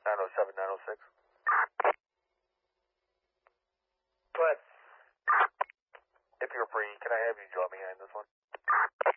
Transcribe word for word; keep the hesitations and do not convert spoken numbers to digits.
nine oh seven, nine oh six. Go ahead. If you're free, can I have you drop behind this one?